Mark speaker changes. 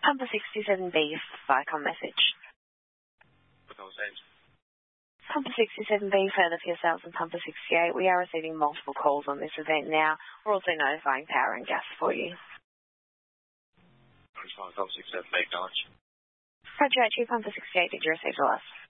Speaker 1: Pumper 67B, Vicon message. Pumper 67B, further for yourselves and Pumper 68. We are receiving multiple calls on this event now. We're also notifying power and gas for you.
Speaker 2: Pumper 67B, acknowledge.
Speaker 1: Roger, Pumper 68, did you receive the last?